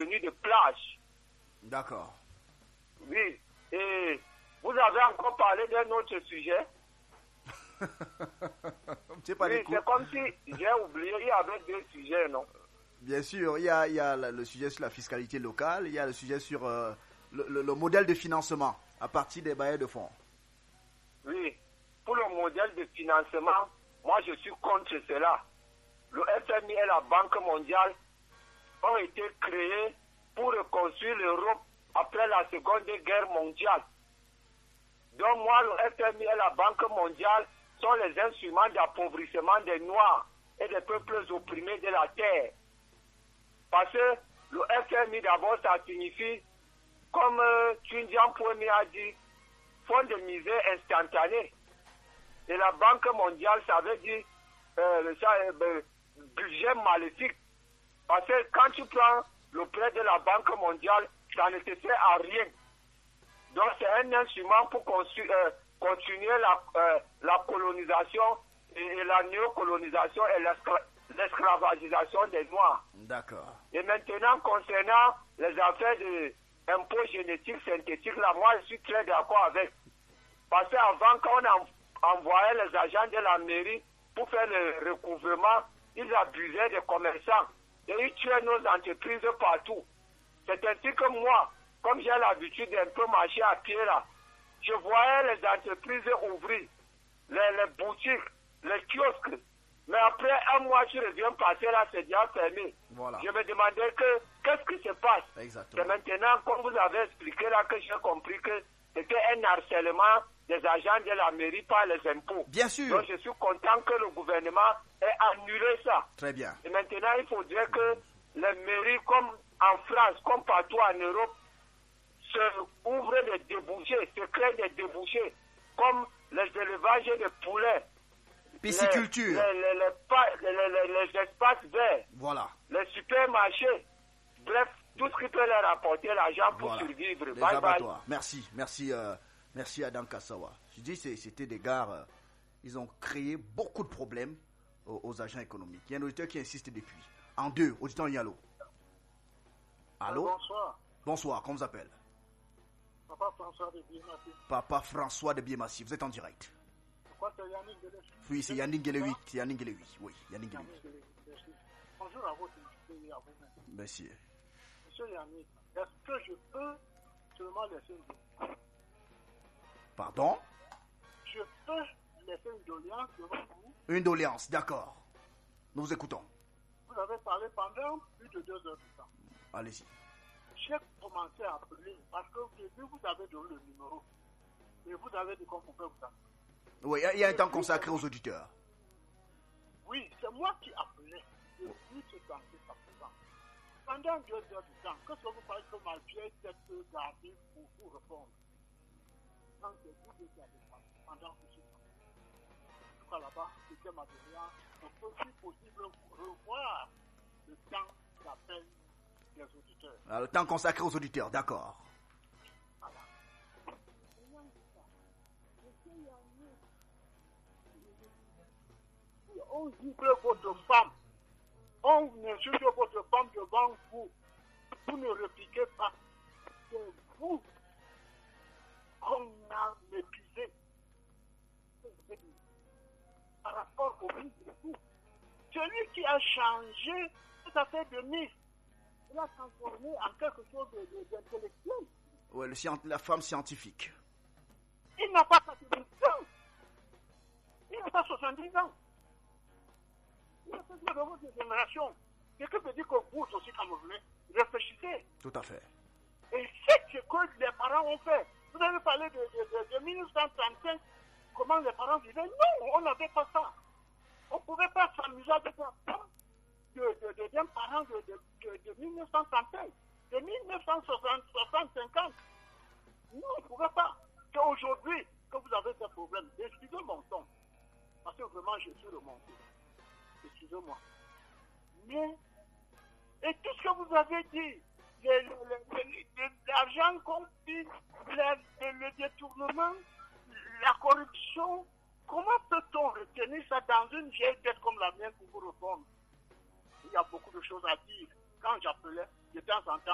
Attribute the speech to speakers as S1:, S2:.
S1: devenue de plage.
S2: D'accord.
S1: Oui. Et vous avez encore parlé d'un autre sujet.
S2: C'est pas
S1: oui, c'est comme si j'ai oublié, il y avait deux sujets, non?
S2: Bien sûr, il y a le sujet sur la fiscalité locale, il y a le sujet sur le modèle de financement à partir des bailleurs de fonds.
S1: Oui, pour le modèle de financement, moi je suis contre cela. Le FMI et la Banque mondiale ont été créés pour reconstruire l'Europe après la Seconde Guerre mondiale. Donc moi, le FMI et la Banque mondiale sont les instruments d'appauvrissement des Noirs et des peuples opprimés de la terre. Parce que le FMI d'abord, ça signifie, comme Tundian Premier a dit, fonds de misère instantané. Et la Banque mondiale, ça veut dire budget maléfique. Parce que quand tu prends le prêt de la Banque mondiale, ça ne te sert à rien. Donc c'est un instrument pour continuer la colonisation et la néocolonisation et l'esclavagisation des Noirs.
S2: D'accord.
S1: Et maintenant, concernant les affaires d'impôts génétiques synthétiques, là, moi je suis très d'accord avec. Parce qu'avant, quand on envoyait les agents de la mairie pour faire le recouvrement, ils abusaient des commerçants. Et ils tuaient nos entreprises partout. C'est ainsi que moi, comme j'ai l'habitude d'un peu marcher à pied là, je voyais les entreprises ouvrir, les boutiques, les kiosques. Mais après un mois, je reviens passer là, c'est déjà fermé.
S2: Voilà.
S1: Je me demandais qu'est-ce qui se passe.
S2: Exactement.
S1: C'est maintenant, comme vous avez expliqué là, que j'ai compris que c'était un harcèlement des agents de la mairie par les impôts.
S2: Bien sûr.
S1: Donc je suis content que le gouvernement ait annulé ça.
S2: Très bien.
S1: Et maintenant, il faudrait que les mairies, comme en France, comme partout en Europe, se ouvrent des débouchés, se créent des débouchés, comme les élevages de poulets,
S2: Pisciculture.
S1: les espaces verts,
S2: Voilà.
S1: les supermarchés, bref, tout ce qui peut leur apporter l'argent pour
S2: Voilà.
S1: survivre.
S2: Les
S1: Bye bye.
S2: abattoirs. Merci Adam Kassawa. Je dis c'était des gars, ils ont créé beaucoup de problèmes aux agents économiques. Il y a un auditeur qui insiste depuis. En deux, auditeur Yalo. Allô?
S3: Bonsoir.
S2: Bonsoir, comment vous appelez?
S3: Papa François de Biemassi.
S2: Papa François de Biemassi, vous êtes en direct.
S3: Pourquoi c'est Yannick Guéléwi?
S2: Oui, c'est Yannick Guéléwi. C'est Yannick Guéléwi. Oui, Yannick Guéléwi.
S3: Merci. Bonjour à vous, et à vous-même.
S2: Merci.
S3: Monsieur Yannick, est-ce que je peux seulement laisser une doléance?
S2: Pardon?
S3: Je peux laisser une doléance devant vous?
S2: Une doléance, d'accord. Nous vous écoutons.
S3: Vous avez parlé pendant plus de 2 heures de temps.
S2: Allez-y.
S3: J'ai commencé à appeler parce que au début, vous avez donné le numéro. Et vous avez dit qu'on pouvait vous appeler.
S2: Oui, il y a un temps consacré aux auditeurs.
S3: Oui, c'est moi qui appelais depuis ce temps pendant 2 heures de temps. Qu'est-ce que vous parlez que ma vieille tête gardée pour vous répondre? Quand c'est vous qui avez parlé pendant ce temps. En tout cas là-bas, c'était ma doléance. On peut, si possible, revoir le temps d'appel des auditeurs.
S2: Alors, le temps consacré aux auditeurs, d'accord.
S3: Voilà. On gicle votre femme. On insulte votre femme devant vous. Vous ne répliquez pas. C'est vous qu'on a méprisé. Par rapport au ministre de vous. Celui qui a changé cette affaire de ministre, il a transformé en quelque chose d'intellectuel.
S2: Oui, la femme scientifique.
S3: Il n'a pas 90 ans. Il n'a pas 70 ans. Il a fait de votre génération. Ce que veut dire que vous aussi, quand vous venez, réfléchissez.
S2: Tout à fait.
S3: Et c'est ce que les parents ont fait. Vous avez parlé de 1935, comment les parents vivaient. Non, on n'avait pas ça. On ne pouvait pas s'amuser avec un parent de 1935, de 1960-50. Non, on ne pouvait pas. C'est aujourd'hui que vous avez ce problème. Excusez mon ton. Parce que vraiment, je suis remonté. Excusez-moi. Mais, et tout ce que vous avez dit, l'argent conflit, le détournement, la corruption, comment peut-on retenir ça dans une vieille tête comme la mienne pour vous répondre? Il y a beaucoup de choses à dire. Quand j'appelais, de temps en temps,